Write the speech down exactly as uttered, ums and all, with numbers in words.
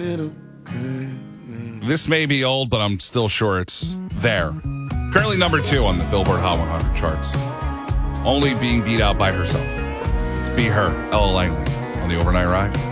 This may be old, but I'm still sure it's there. Currently number two on the Billboard Hot one hundred charts. Only being beat out by herself. To be her, Ella Langley, on the Overnight Ride.